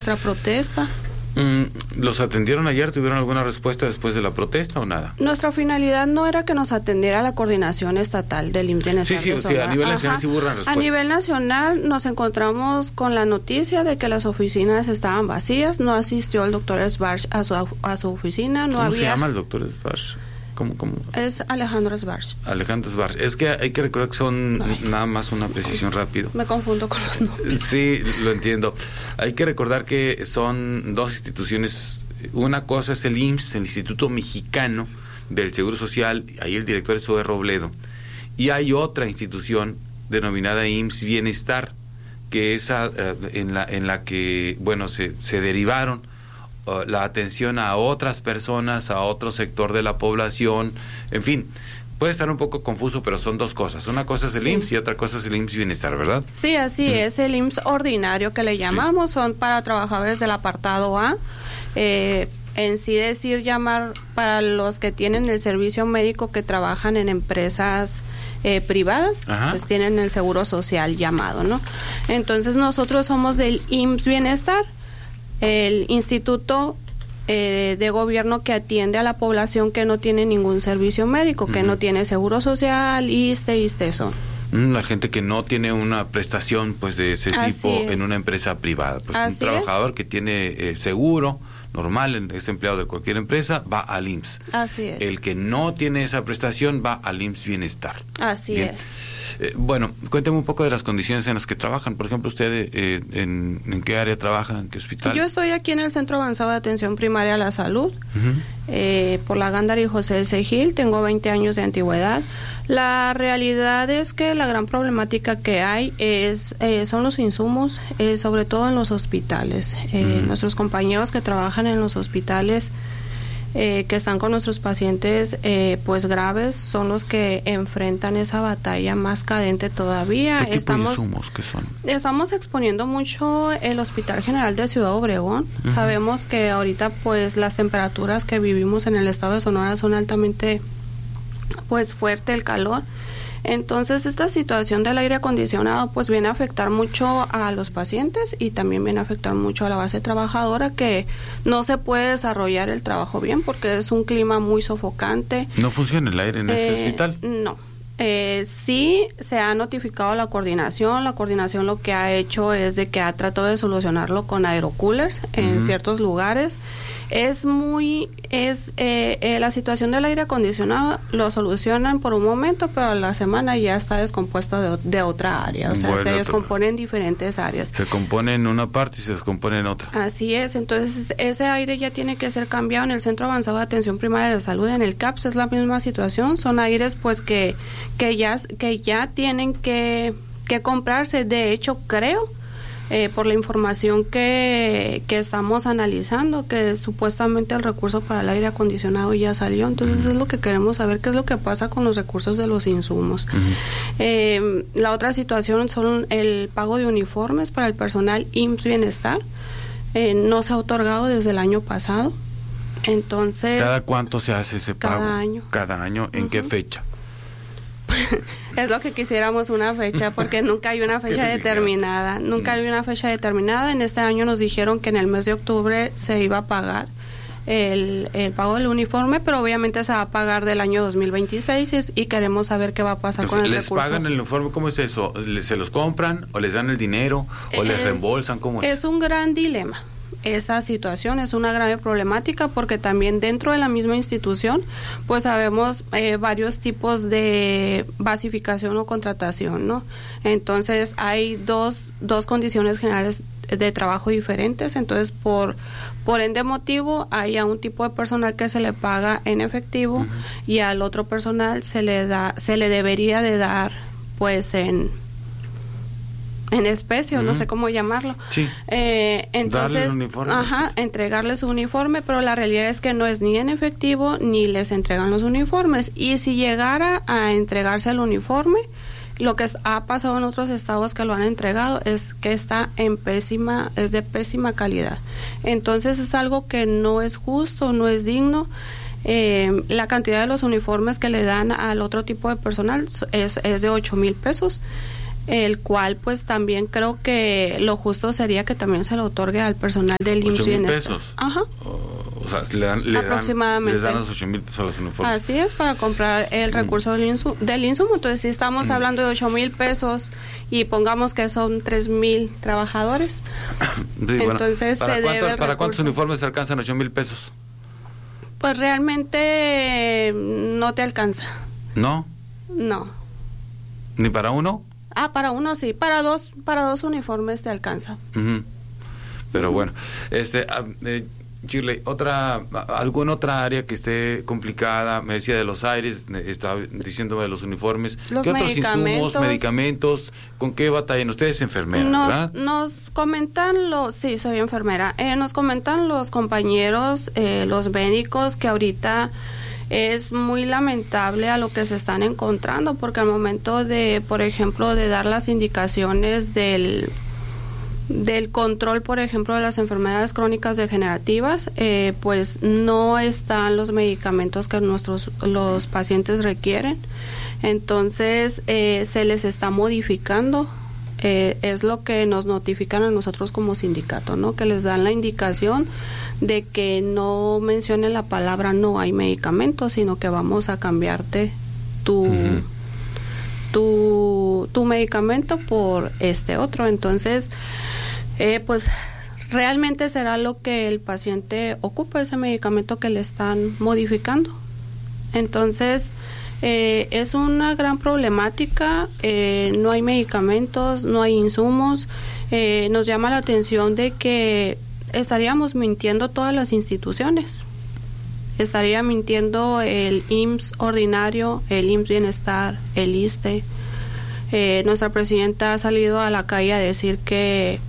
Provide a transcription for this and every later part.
nuestra protesta. ¿Los atendieron ayer? ¿Tuvieron alguna respuesta después de la protesta o nada? Nuestra finalidad no era que nos atendiera la coordinación estatal del IMSS Bienestar. Sí, a nivel nacional sí hubo una respuesta. A nivel nacional nos encontramos con la noticia de que las oficinas estaban vacías, no asistió el doctor Esbarch a su oficina. ¿Cómo se llama el doctor Esbarch? ¿Cómo? Es Alejandro Esbarch. Alejandro Esbarch. Es que hay que recordar que son nada más una precisión rápido. Me confundo con los nombres. Sí, lo entiendo. Hay que recordar que son dos instituciones. Una cosa es el IMSS, el Instituto Mexicano del Seguro Social, ahí el director es Zoe Robledo. Y hay otra institución denominada IMSS Bienestar, que es en la que, bueno, se derivaron la atención a otras personas, a otro sector de la población, en fin, puede estar un poco confuso, pero son dos cosas. Una cosa es el IMSS y otra cosa es el IMSS Bienestar, ¿verdad? Sí, así es. El IMSS ordinario que le llamamos, son para trabajadores del apartado A. En sí decir llamar para los que tienen el servicio médico que trabajan en empresas privadas, pues tienen el seguro social llamado, ¿no? Entonces nosotros somos del IMSS Bienestar, el instituto de gobierno que atiende a la población que no tiene ningún servicio médico, que no tiene seguro social, ISSSTE, ISSSTE. La gente que no tiene una prestación pues de ese tipo en una empresa privada, pues un trabajador que tiene seguro normal, es empleado de cualquier empresa, va al IMSS. Así es. El que no tiene esa prestación va al IMSS Bienestar. Así es. Bueno, cuénteme un poco de las condiciones en las que trabajan. Por ejemplo, usted ¿en qué área trabaja? ¿En qué hospital? Yo estoy aquí en el Centro Avanzado de Atención Primaria a la Salud, por la Gándara y José S. Gil. Tengo 20 años de antigüedad. La realidad es que la gran problemática que hay son los insumos, sobre todo en los hospitales. Nuestros compañeros que trabajan en los hospitales, que están con nuestros pacientes pues graves, son los que enfrentan esa batalla más cadente todavía. ¿Qué tipo de insumos que son? Estamos exponiendo mucho el Hospital General de Ciudad Obregón. Sabemos que ahorita pues las temperaturas que vivimos en el estado de Sonora son altamente pues fuerte el calor. Entonces esta situación del aire acondicionado pues viene a afectar mucho a los pacientes y también viene a afectar mucho a la base trabajadora, que no se puede desarrollar el trabajo bien porque es un clima muy sofocante. ¿No funciona el aire en este hospital? No. Sí se ha notificado a la coordinación lo que ha hecho es de que ha tratado de solucionarlo con aerocoolers en ciertos lugares. La situación del aire acondicionado lo solucionan por un momento, pero a la semana ya está descompuesto de otra área, o sea, se descompone en diferentes áreas. Se compone en una parte y se descompone en otra. Así es, entonces ese aire ya tiene que ser cambiado. En el Centro Avanzado de Atención Primaria de Salud, en el CAPS, es la misma situación, son aires pues que ya tienen que comprarse. De hecho, creo, por la información que estamos analizando, que supuestamente el recurso para el aire acondicionado ya salió. Entonces es lo que queremos saber, qué es lo que pasa con los recursos de los insumos. La otra situación son el pago de uniformes para el personal IMSS Bienestar. No se ha otorgado desde el año pasado. Entonces, ¿cada cuánto se hace ese pago? Cada año. ¿En qué fecha? Es lo que quisiéramos, una fecha, porque nunca hay una fecha determinada. Hay una fecha determinada. En este año nos dijeron que en el mes de octubre se iba a pagar el pago del uniforme, pero obviamente se va a pagar del año 2026 y queremos saber qué va a pasar con el recurso. ¿Les pagan el uniforme? ¿Cómo es eso? ¿Se los compran o les dan el dinero o les reembolsan? ¿Cómo es? Es un gran dilema. Esa situación es una grave problemática porque también dentro de la misma institución pues sabemos varios tipos de basificación o contratación, ¿no? Entonces hay dos condiciones generales de trabajo diferentes. Entonces por ende motivo hay a un tipo de personal que se le paga en efectivo y al otro personal se le debería de dar pues en especie, o no sé cómo llamarlo. Sí. Entonces, entregarles su uniforme, pero la realidad es que no es ni en efectivo ni les entregan los uniformes. Y si llegara a entregarse el uniforme, lo que ha pasado en otros estados que lo han entregado es que está es de pésima calidad. Entonces es algo que no es justo, no es digno. La cantidad de los uniformes que le dan al otro tipo de personal es de 8,000 pesos. el cual pues también creo que lo justo sería que también se lo otorgue al personal del IMSS Bienestar. pesos. Ajá. O sea, aproximadamente. Les dan los 8,000 pesos a los uniformes. Así es, para comprar el recurso del insumo. Entonces, si estamos hablando de 8,000 pesos y pongamos que son 3,000 trabajadores, sí, entonces ¿para se debe el ¿Para cuántos recurso? uniformes alcanzan 8,000 pesos? Pues realmente no te alcanza. ¿No? No. ¿Ni para uno? Para uno sí, para dos uniformes te alcanza. Uh-huh. Pero bueno, Shirley, ¿alguna otra área que esté complicada? Me decía de los aires, estaba diciéndome de los uniformes. Los ¿Qué otros insumos, medicamentos? ¿Con qué batallan? Usted es enfermera, ¿verdad? Nos comentan sí, soy enfermera. Nos comentan los compañeros, los médicos, que ahorita es muy lamentable a lo que se están encontrando, porque al momento de, por ejemplo, de dar las indicaciones del control, por ejemplo, de las enfermedades crónicas degenerativas, pues no están los medicamentos que los pacientes requieren. Entonces se les está modificando, es lo que nos notifican a nosotros como sindicato, ¿no? Que les dan la indicación de que no mencionen la palabra no hay medicamentos, sino que vamos a cambiarte tu medicamento por este otro. Entonces, pues realmente será lo que el paciente ocupa, ese medicamento que le están modificando. Entonces, es una gran problemática, no hay medicamentos, no hay insumos. Nos llama la atención de que estaríamos mintiendo todas las instituciones. Estaría mintiendo el IMSS ordinario, el IMSS Bienestar, el ISSSTE. Nuestra presidenta ha salido a la calle a decir que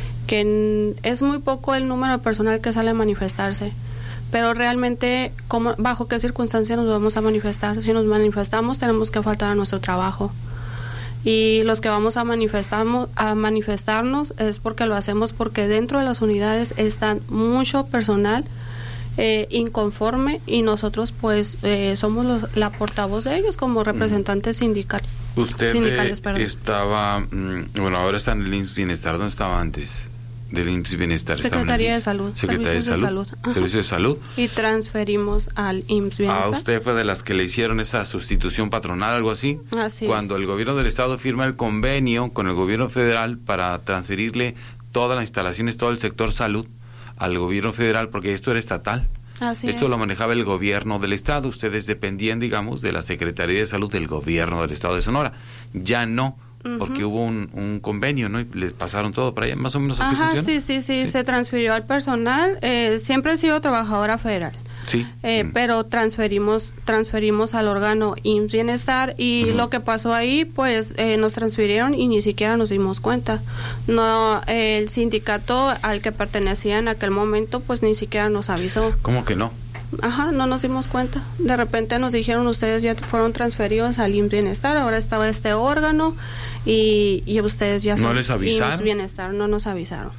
es muy poco el número de personal que sale a manifestarse, pero realmente bajo qué circunstancias nos vamos a manifestar. Si nos manifestamos, tenemos que faltar a nuestro trabajo, y los que vamos a manifestarnos es porque lo hacemos porque dentro de las unidades están mucho personal inconforme, y nosotros pues somos la portavoz de ellos como representantes sindicales. Usted estaba, ahora está en el IMSS Bienestar. ¿Dónde estaba antes del IMSS Bienestar? Secretaría de Salud. Secretaría de Salud. Servicio de Salud. Y transferimos al IMSS Bienestar. ¿Usted fue de las que le hicieron esa sustitución patronal, algo así? Así Cuando el gobierno del estado firma el convenio con el gobierno federal para transferirle todas las instalaciones, todo el sector salud al gobierno federal, porque esto era estatal. Esto lo manejaba el gobierno del estado. Ustedes dependían, digamos, de la Secretaría de Salud del gobierno del estado de Sonora. Ya no, porque hubo un convenio, ¿no? Y les pasaron todo para allá, más o menos así funciona. Sí, se transfirió al personal. Siempre he sido trabajadora federal. Sí. Pero transferimos al órgano IMSS Bienestar, y lo que pasó ahí, pues nos transfirieron y ni siquiera nos dimos cuenta. No, el sindicato al que pertenecía en aquel momento, pues ni siquiera nos avisó. ¿Cómo que no? No nos dimos cuenta. De repente nos dijeron, ustedes ya fueron transferidos al IMSS Bienestar, ahora estaba este órgano y ustedes ya son. ¿No les avisaron? IMSS Bienestar, no nos avisaron.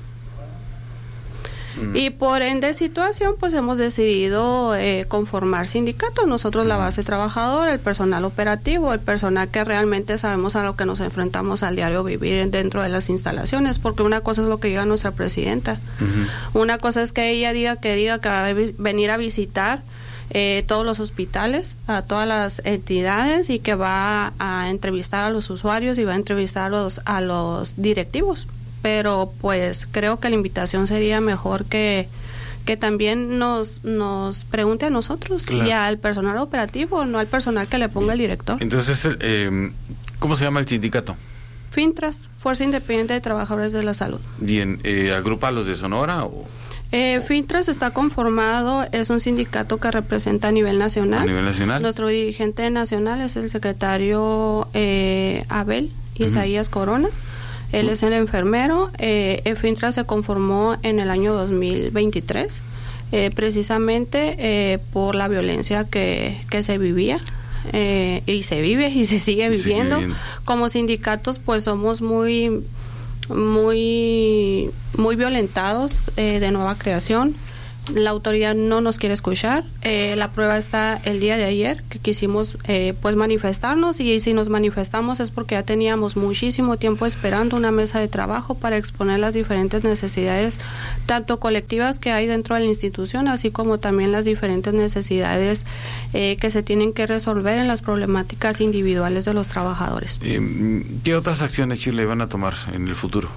Y por ende situación, pues hemos decidido conformar sindicato. Nosotros la base trabajadora, el personal operativo, el personal que realmente sabemos a lo que nos enfrentamos al diario vivir dentro de las instalaciones, porque una cosa es lo que diga nuestra presidenta. Una cosa es que ella diga que va a venir a visitar todos los hospitales, a todas las entidades, y que va a entrevistar a los usuarios y va a entrevistar a los directivos. Pero pues creo que la invitación sería mejor que también nos pregunte a nosotros, claro, y al personal operativo, no al personal que le ponga el director. Entonces, ¿cómo se llama el sindicato? FINTRAS, Fuerza Independiente de Trabajadores de la Salud. Bien, ¿agrupa a los de Sonora o...? FINTRAS está conformado, es un sindicato que representa a nivel nacional. ¿A nivel nacional? Nuestro dirigente nacional es el secretario Abel Isaías Corona. Él es el enfermero. FINTRAS se conformó en el año 2023, precisamente por la violencia que se vivía y se vive y se sigue viviendo. Como sindicatos, pues somos muy violentados, de nueva creación. la autoridad no nos quiere escuchar. La prueba está el día de ayer, que quisimos pues manifestarnos, y si nos manifestamos es porque ya teníamos muchísimo tiempo esperando una mesa de trabajo para exponer las diferentes necesidades, tanto colectivas que hay dentro de la institución, así como también las diferentes necesidades que se tienen que resolver en las problemáticas individuales de los trabajadores. ¿Qué otras acciones, Shirley, van a tomar en el futuro?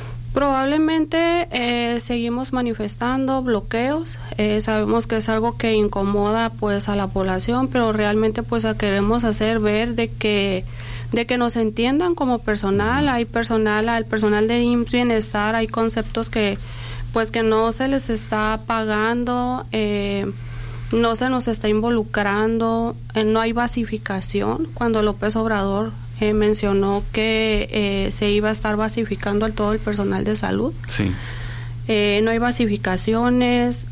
Probablemente seguimos manifestando bloqueos. Sabemos que es algo que incomoda pues a la población, pero realmente pues queremos hacer ver de que nos entiendan como personal. Hay personal, al personal de IMSS Bienestar, hay conceptos que pues que no se les está pagando, no se nos está involucrando, no hay basificación. Cuando López Obrador mencionó que se iba a estar basificando a todo el personal de salud. Sí. No hay basificaciones,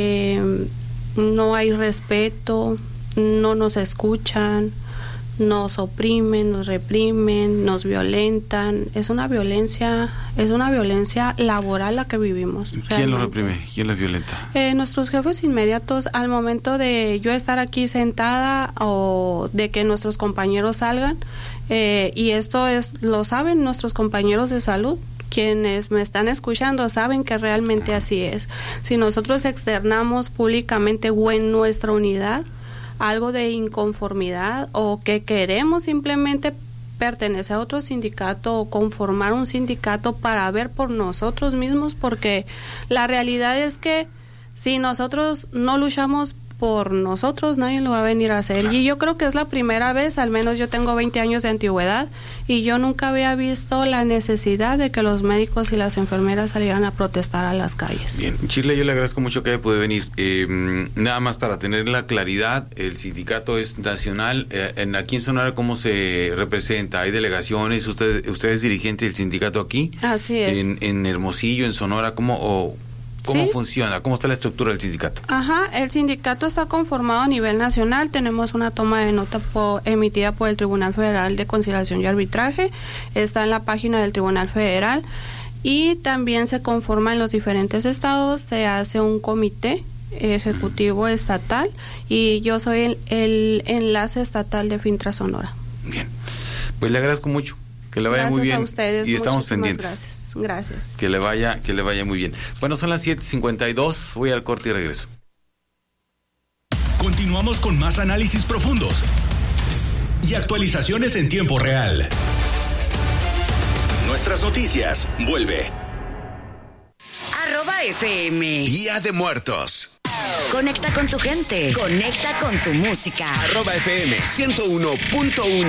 no hay respeto, no nos escuchan, nos oprimen, nos reprimen, nos violentan. Es una violencia laboral la que vivimos. ¿Quién los reprime? ¿Quién los violenta? Nuestros jefes inmediatos. Al momento de yo estar aquí sentada o de que nuestros compañeros salgan, y esto lo saben nuestros compañeros de salud, quienes me están escuchando saben que realmente así es. Si nosotros externamos públicamente o en nuestra unidad algo de inconformidad o que queremos simplemente pertenecer a otro sindicato o conformar un sindicato para ver por nosotros mismos, porque la realidad es que si nosotros no luchamos por nosotros, nadie lo va a venir a hacer. Y yo creo que es la primera vez, al menos yo tengo 20 años de antigüedad, y yo nunca había visto la necesidad de que los médicos y las enfermeras salieran a protestar a las calles. Bien, Shirley, yo le agradezco mucho que haya podido venir. Nada más para tener la claridad, el sindicato es nacional. Aquí en Sonora, ¿cómo se representa? ¿Hay delegaciones? ¿Usted es dirigente del sindicato aquí? Así es. En Hermosillo, en Sonora, ¿cómo ¿Sí? funciona? ¿Cómo está la estructura del sindicato? El sindicato está conformado a nivel nacional. Tenemos una toma de nota emitida por el Tribunal Federal de Conciliación y Arbitraje. Está en la página del Tribunal Federal. Y también se conforma en los diferentes estados. Se hace un comité ejecutivo estatal, y yo soy el enlace estatal de FINTRA Sonora. Bien, pues le agradezco mucho. Que le vaya muy bien. Gracias a ustedes. Y estamos pendientes. Gracias. Que le vaya muy bien. Bueno, son las 7:52. Voy al corte y regreso. Continuamos con más análisis profundos y actualizaciones en tiempo real. Nuestras noticias. Vuelve. @FM. Día de Muertos. Conecta con tu gente. Conecta con tu música. @FM 101.1.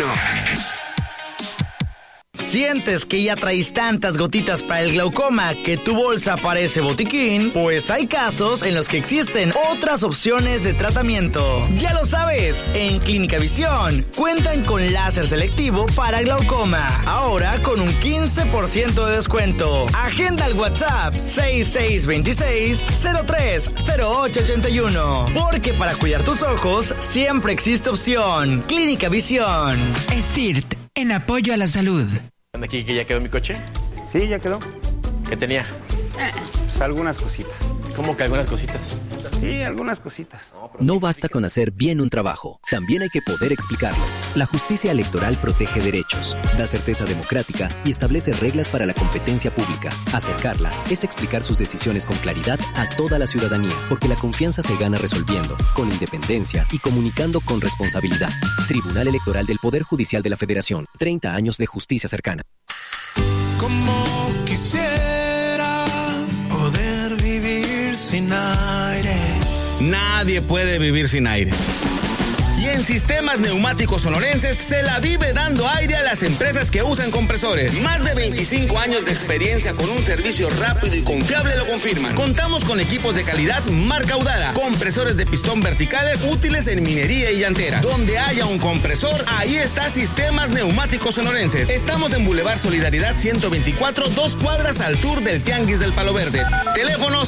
¿Sientes que ya traes tantas gotitas para el glaucoma que tu bolsa parece botiquín? Pues hay casos en los que existen otras opciones de tratamiento. Ya lo sabes, en Clínica Visión cuentan con láser selectivo para glaucoma. Ahora con un 15% de descuento. Agenda al WhatsApp 6626-030881. Porque para cuidar tus ojos siempre existe opción. Clínica Visión. STIRT, en apoyo a la salud. ¿Aquí que ya quedó mi coche? Sí, ya quedó. ¿Qué tenía? Pues algunas cositas. ¿Cómo que algunas cositas? Sí, algunas cositas. No basta con hacer bien un trabajo, también hay que poder explicarlo. La justicia electoral protege derechos, da certeza democrática y establece reglas para la competencia pública. Acercarla es explicar sus decisiones con claridad a toda la ciudadanía, porque la confianza se gana resolviendo, con independencia y comunicando con responsabilidad. Tribunal Electoral del Poder Judicial de la Federación. 30 años de justicia cercana. Como quisiera poder vivir sin aire. Nadie puede vivir sin aire. Y en Sistemas Neumáticos Sonorenses se la vive dando aire a las empresas que usan compresores. Más de 25 años de experiencia con un servicio rápido y confiable lo confirman. Contamos con equipos de calidad marca Audara, compresores de pistón verticales útiles en minería y llantera. Donde haya un compresor, ahí está Sistemas Neumáticos Sonorenses. Estamos en Boulevard Solidaridad 124, 2 cuadras al sur del Tianguis del Palo Verde. Teléfono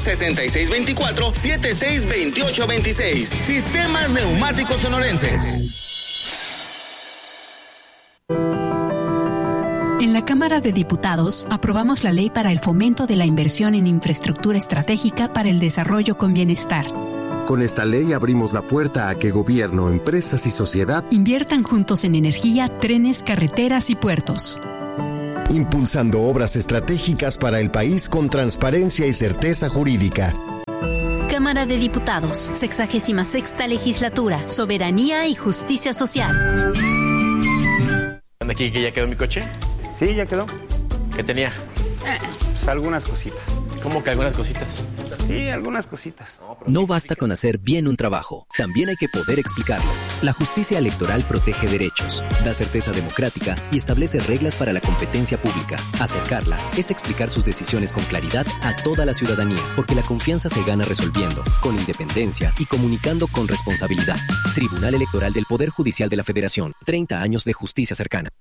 6624-762826. Sistemas Neumáticos Sonorenses. En la Cámara Cámara de Diputados aprobamos la ley para el fomento de la inversión en infraestructura estratégica para el desarrollo con bienestar. Con esta ley abrimos la puerta a que gobierno, empresas y sociedad inviertan juntos en energía, trenes, carreteras y puertos. Impulsando obras estratégicas para el país con transparencia y certeza jurídica. Cámara de Diputados, 66ª Legislatura, Soberanía y Justicia Social. ¿Anda aquí que ya quedó mi coche? Sí, ya quedó. ¿Qué tenía? Pues algunas cositas. ¿Cómo que algunas cositas? Sí, algunas cositas. No basta con hacer bien un trabajo, también hay que poder explicarlo. La justicia electoral protege derechos, da certeza democrática y establece reglas para la competencia pública. Acercarla es explicar sus decisiones con claridad a toda la ciudadanía, porque la confianza se gana resolviendo, con independencia y comunicando con responsabilidad. Tribunal Electoral del Poder Judicial de la Federación, 30 años de justicia cercana.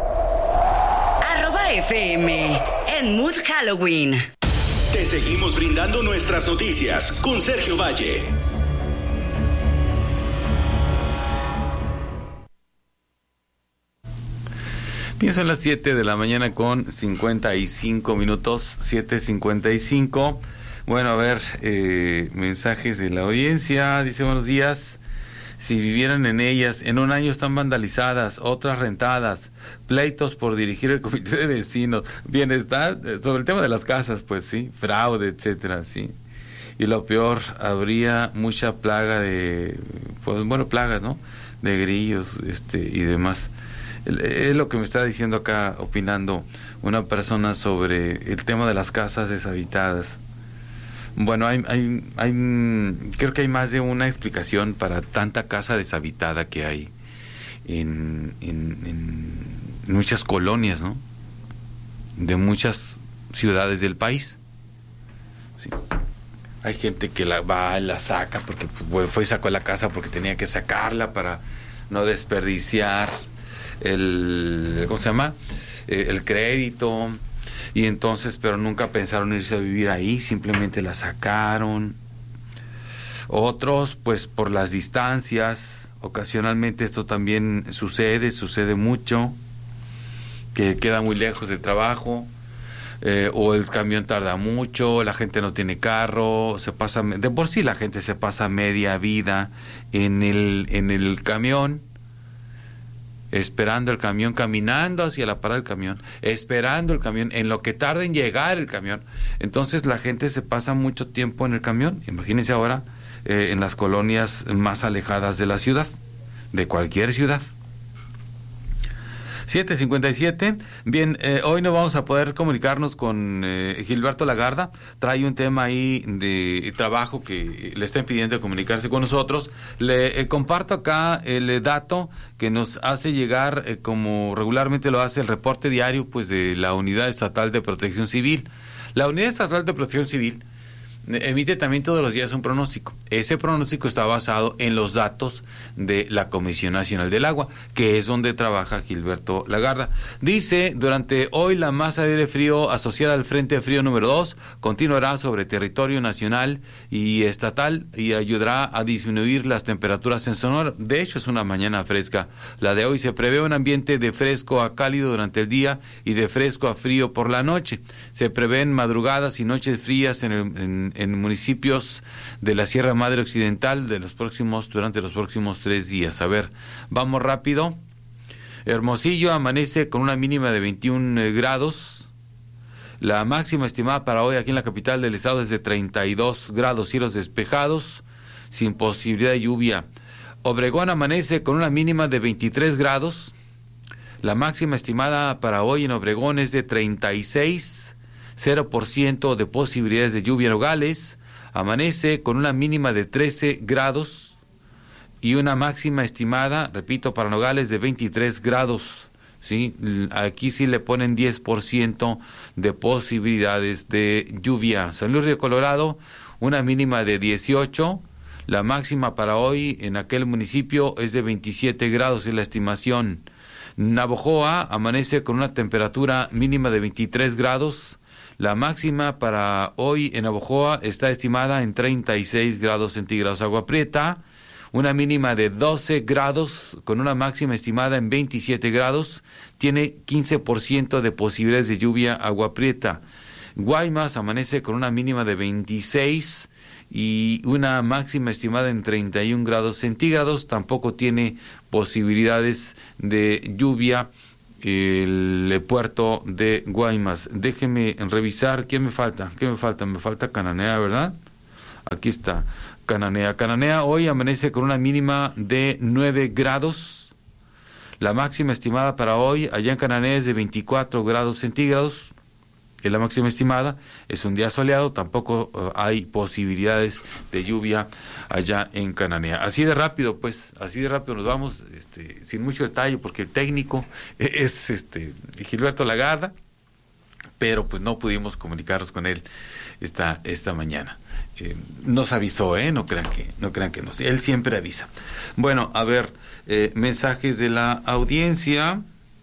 @FM en Mood Halloween. Te seguimos brindando nuestras noticias con Sergio Valle. Bien, son las 7 de la mañana con 55 minutos, 7:55. Bueno, a ver, mensajes de la audiencia. Dice, buenos días. Si vivieran en ellas, en un año están vandalizadas, otras rentadas, pleitos por dirigir el comité de vecinos, bienestar, sobre el tema de las casas, pues sí, fraude, etcétera, sí. Y lo peor, habría mucha plaga de, pues bueno, plagas, ¿no? De grillos, y demás. Es lo que me está diciendo acá, opinando una persona sobre el tema de las casas deshabitadas. Bueno, creo que hay más de una explicación para tanta casa deshabitada que hay en muchas colonias, ¿no? De muchas ciudades del país. Sí. Hay gente que la saca porque fue y sacó la casa porque tenía que sacarla para no desperdiciar ¿cómo se llama? El crédito. Y entonces, pero nunca pensaron irse a vivir ahí, simplemente la sacaron. Otros, pues por las distancias, ocasionalmente esto también sucede mucho, que queda muy lejos del trabajo, o el camión tarda mucho, la gente no tiene carro, de por sí la gente se pasa media vida en el camión, esperando el camión, caminando hacia la parada del camión, esperando el camión, en lo que tarda en llegar el camión. Entonces la gente se pasa mucho tiempo en el camión. Imagínense ahora en las colonias más alejadas de la ciudad, de cualquier ciudad. 7:57. Bien, hoy no vamos a poder comunicarnos con Gilberto Lagarda. Trae un tema ahí de trabajo que le está impidiendo comunicarse con nosotros. Le comparto acá el dato que nos hace llegar, como regularmente lo hace el reporte diario, pues de la Unidad Estatal de Protección Civil. La Unidad Estatal de Protección Civil emite también todos los días un pronóstico. Ese pronóstico está basado en los datos de la Comisión Nacional del Agua, que es donde trabaja Gilberto Lagarda. Dice, durante hoy la masa de aire frío asociada al Frente Frío número 2 continuará sobre territorio nacional y estatal y ayudará a disminuir las temperaturas en Sonora. De hecho, es una mañana fresca. La de hoy se prevé un ambiente de fresco a cálido durante el día y de fresco a frío por la noche. Se prevén madrugadas y noches frías en municipios de la Sierra Madre Occidental durante los próximos 3 días. A ver, vamos rápido. Hermosillo amanece con una mínima de 21 grados. La máxima estimada para hoy aquí en la capital del estado es de 32 grados, cielos despejados, sin posibilidad de lluvia. Obregón amanece con una mínima de 23 grados. La máxima estimada para hoy en Obregón es de 36, 0% de posibilidades de lluvia. Nogales amanece con una mínima de 13 grados y una máxima estimada, repito, para Nogales de 23 grados. ¿Sí? Aquí sí le ponen 10% de posibilidades de lluvia. San Luis Río Colorado, una mínima de 18. La máxima para hoy en aquel municipio es de 27 grados, es la estimación. Navojoa amanece con una temperatura mínima de 23 grados. La máxima para hoy en Navojoa está estimada en 36 grados centígrados. Agua Prieta, una mínima de 12 grados, con una máxima estimada en 27 grados, tiene 15% de posibilidades de lluvia, agua prieta. Guaymas amanece con una mínima de 26 y una máxima estimada en 31 grados centígrados, tampoco tiene posibilidades de lluvia el puerto de Guaymas. Déjeme revisar, ¿qué me falta? Me falta Cananea, ¿verdad? Aquí está, Cananea. Cananea hoy amanece con una mínima de 9 grados. La máxima estimada para hoy allá en Cananea es de 24 grados centígrados. Es la máxima estimada. Es un día soleado, tampoco hay posibilidades de lluvia allá en Cananea. Así de rápido nos vamos, sin mucho detalle, porque el técnico es Gilberto Lagarda, pero pues no pudimos comunicarnos con él esta mañana. Nos avisó, no crean que no. Él siempre avisa. Bueno, a ver, mensajes de la audiencia.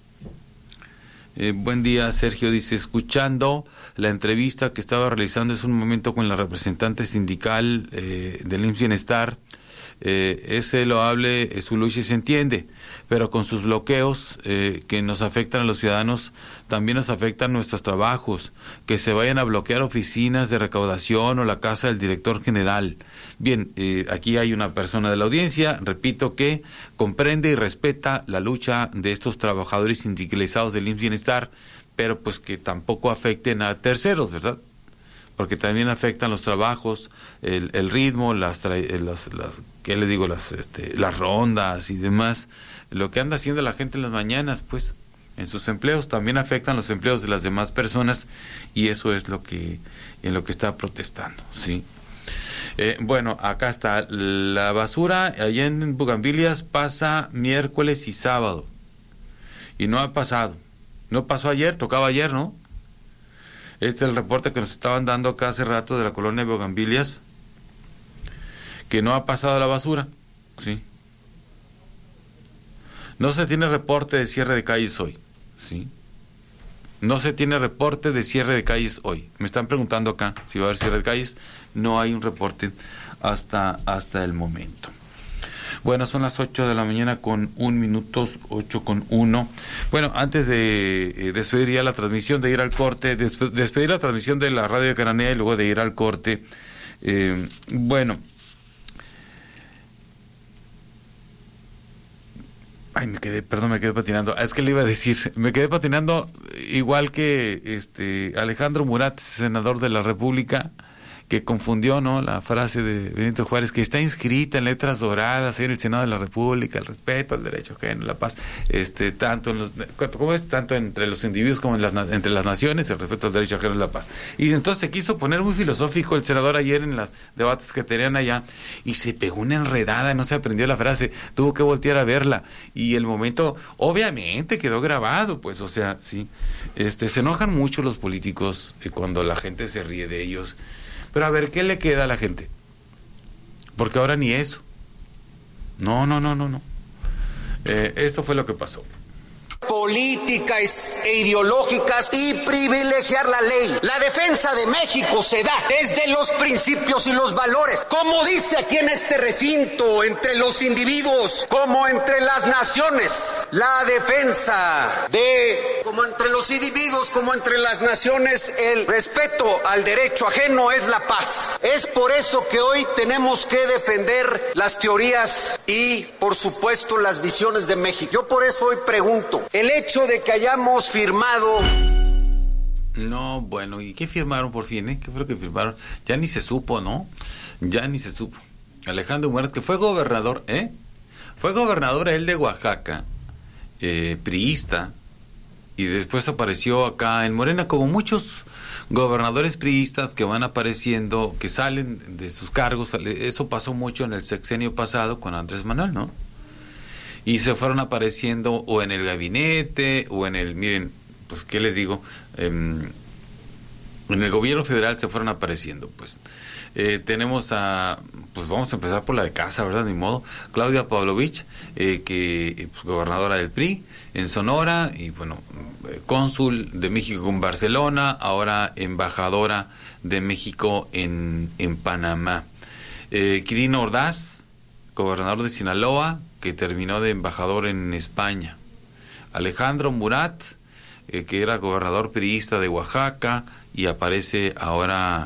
Buen día, Sergio, dice, escuchando la entrevista que estaba realizando hace un momento con la representante sindical del IMSS Bienestar, ese loable su lucha se entiende, pero con sus bloqueos que nos afectan a los ciudadanos, también nos afectan nuestros trabajos, que se vayan a bloquear oficinas de recaudación o la casa del director general. Bien, aquí hay una persona de la audiencia, repito, que comprende y respeta la lucha de estos trabajadores sindicalizados del IMSS Bienestar, pero pues que tampoco afecten a terceros, ¿verdad? Porque también afectan los trabajos, el ritmo, las rondas y demás, lo que anda haciendo la gente en las mañanas, pues, en sus empleos, también afectan los empleos de las demás personas, y eso es en lo que está protestando, ¿sí? Bueno, acá está, la basura allá en Bugambilias pasa miércoles y sábado, y no ha pasado, no pasó ayer, tocaba ayer, ¿no? Este es el reporte que nos estaban dando acá hace rato de la colonia de Bugambilias, que no ha pasado la basura, ¿sí? No se tiene reporte de cierre de calles hoy, ¿sí? No se tiene reporte de cierre de calles hoy. Me están preguntando acá si va a haber cierre de calles. No hay un reporte hasta el momento. Bueno, son las 8 de la mañana con 1 minuto, 8:01. Bueno, antes de despedir ya la transmisión, de ir al corte, despedir la transmisión de la radio de Cananea y luego de ir al corte, bueno... Ay, me quedé patinando. Es que le iba a decir, me quedé patinando igual que Alejandro Murat, senador de la República, que confundió, ¿no?, la frase de Benito Juárez, que está inscrita en letras doradas en el Senado de la República, el respeto al derecho ajeno, la paz, tanto entre los individuos como entre las naciones, el respeto al derecho ajeno y la paz. Y entonces se quiso poner muy filosófico el senador ayer en los debates que tenían allá, y se pegó una enredada, no se aprendió la frase, tuvo que voltear a verla, y el momento obviamente quedó grabado, pues, o sea, sí, se enojan mucho los políticos cuando la gente se ríe de ellos. Pero a ver, ¿qué le queda a la gente? Porque ahora ni eso. No. Esto fue lo que pasó. Políticas e ideológicas y privilegiar la ley. La defensa de México se da desde los principios y los valores, como dice aquí en este recinto, entre los individuos como entre las naciones. La defensa como entre los individuos como entre las naciones, el respeto al derecho ajeno es la paz. Es por eso que hoy tenemos que defender las teorías y, por supuesto, las visiones de México. Yo por eso hoy pregunto, el hecho de que hayamos firmado... No, bueno, ¿y qué firmaron por fin, ¿Qué fue lo que firmaron? Ya ni se supo, ¿no? Ya ni se supo. Alejandro Murat, que fue gobernador, Fue gobernador él de Oaxaca, priista, y después apareció acá en Morena, como muchos gobernadores priistas que van apareciendo, que salen de sus cargos. Eso pasó mucho en el sexenio pasado con Andrés Manuel, ¿no? Y se fueron apareciendo o en el gabinete o en el, miren, pues qué les digo, en el gobierno federal se fueron apareciendo, pues. Tenemos pues vamos a empezar por la de casa, ¿verdad? Ni modo. Claudia Pavlovich, que pues, gobernadora del PRI en Sonora y bueno, cónsul de México en Barcelona, ahora embajadora de México en Panamá. Quirino Ordaz, gobernador de Sinaloa, que terminó de embajador en España. Alejandro Murat, que era gobernador priista de Oaxaca y aparece ahora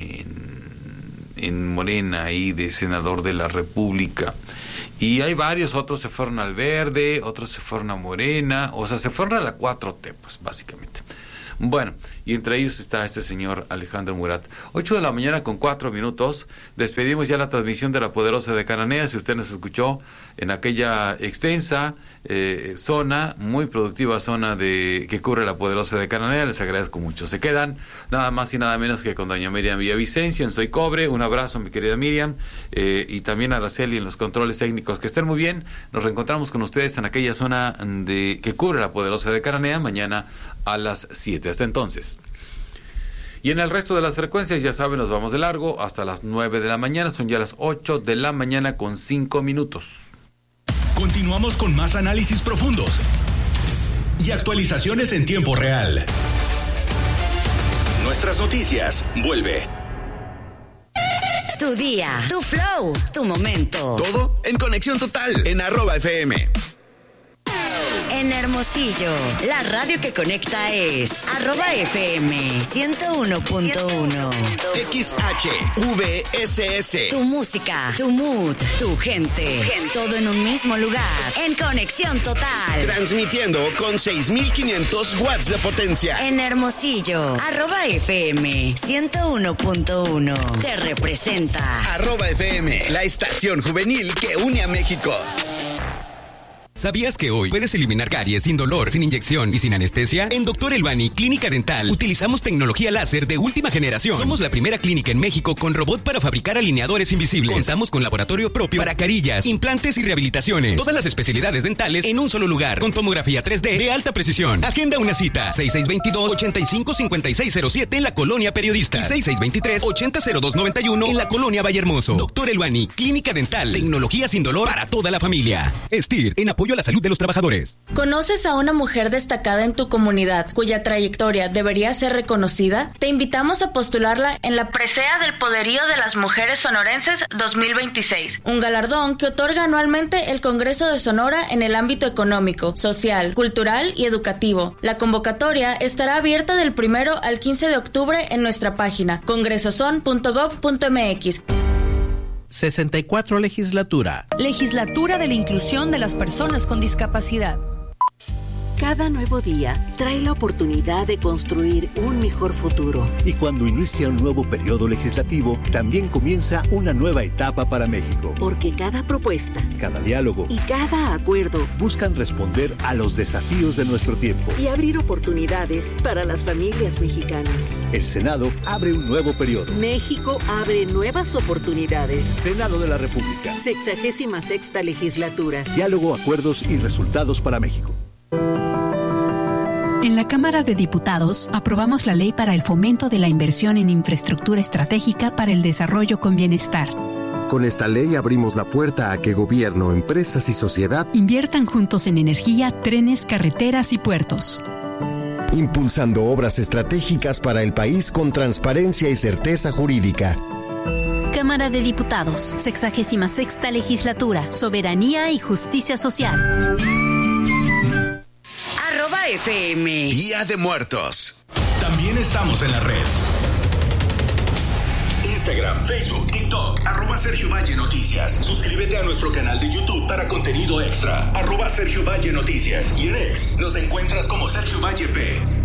en Morena, ahí de senador de la República. Y hay varios, otros se fueron al Verde, otros se fueron a Morena, o sea, se fueron a la 4T, pues, básicamente. Bueno, y entre ellos está este señor Alejandro Murat. 8:04 a.m. Despedimos ya la transmisión de La Poderosa de Cananea. Si usted nos escuchó en aquella extensa zona, muy productiva zona que cubre La Poderosa de Cananea, les agradezco mucho. Se quedan nada más y nada menos que con doña Miriam Villavicencio en Soy Cobre. Un abrazo, mi querida Miriam, y también a Araceli en los controles técnicos. Que estén muy bien. Nos reencontramos con ustedes en aquella zona que cubre La Poderosa de Cananea mañana a las 7. Hasta entonces. Y en el resto de las frecuencias, ya saben, nos vamos de largo hasta las 9 de la mañana. Son ya las 8 de la mañana con 5 minutos. Continuamos con más análisis profundos y actualizaciones en tiempo real. Nuestras noticias. Vuelve. Tu día, tu flow, tu momento. Todo en Conexión Total en @FM. En Hermosillo, la radio que conecta es @FM 101.1. XHVSS. Tu música, tu mood, tu gente. Todo en un mismo lugar. En Conexión Total. Transmitiendo con 6,500 watts de potencia. En Hermosillo, @FM 101.1. Te representa. @FM, la estación juvenil que une a México. ¿Sabías que hoy puedes eliminar caries sin dolor, sin inyección y sin anestesia? En Dr. Elbani Clínica Dental utilizamos tecnología láser de última generación. Somos la primera clínica en México con robot para fabricar alineadores invisibles. Contamos con laboratorio propio para carillas, implantes y rehabilitaciones. Todas las especialidades dentales en un solo lugar, con tomografía 3D de alta precisión. Agenda una cita, 6622-855607 en la Colonia Periodista y 6623-800291 en la Colonia Vallehermoso. Dr. Elbani Clínica Dental, tecnología sin dolor para toda la familia. STIR, en apoyo a la salud de los trabajadores. ¿Conoces a una mujer destacada en tu comunidad cuya trayectoria debería ser reconocida? Te invitamos a postularla en la Presea del Poderío de las Mujeres Sonorenses 2026, un galardón que otorga anualmente el Congreso de Sonora en el ámbito económico, social, cultural y educativo. La convocatoria estará abierta del 1 al 15 de octubre en nuestra página congresoson.gov.mx. 64 Legislatura. Legislatura de la Inclusión de las Personas con Discapacidad. Cada nuevo día trae la oportunidad de construir un mejor futuro. Y cuando inicia un nuevo periodo legislativo, también comienza una nueva etapa para México. Porque cada propuesta, cada diálogo y cada acuerdo buscan responder a los desafíos de nuestro tiempo y abrir oportunidades para las familias mexicanas. El Senado abre un nuevo periodo. México abre nuevas oportunidades. Senado de la República. 66ª Legislatura. Diálogo, acuerdos y resultados para México. En la Cámara de Diputados aprobamos la ley para el fomento de la inversión en infraestructura estratégica para el desarrollo con bienestar. Con esta ley abrimos la puerta a que gobierno, empresas y sociedad inviertan juntos en energía, trenes, carreteras y puertos. Impulsando obras estratégicas para el país con transparencia y certeza jurídica. Cámara de Diputados, 66ª Legislatura, Soberanía y Justicia Social. @FM. Día de Muertos. También estamos en la red. Instagram, Facebook, TikTok, @Sergio Valle Noticias. Suscríbete a nuestro canal de YouTube para contenido extra. @Sergio Valle Noticias. Y en X nos encuentras como Sergio Valle P.